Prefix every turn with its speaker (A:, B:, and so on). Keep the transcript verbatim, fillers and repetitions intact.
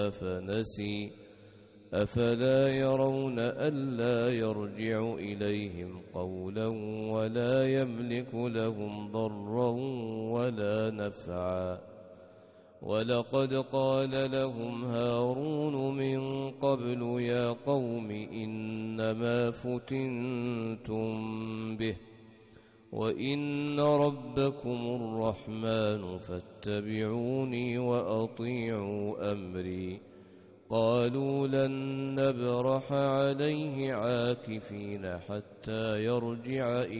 A: فنسي أفلا يرون ألا يرجع إليهم قولا ولا يملك لهم ضرا ولا نفعا ولقد قال لهم هارون من قبل يا قوم إنما فتنتم به وإن ربكم الرحمن فاتبعوني وأطيعوا أمري قالوا لن نبرح عليه عاكفين حتى يرجع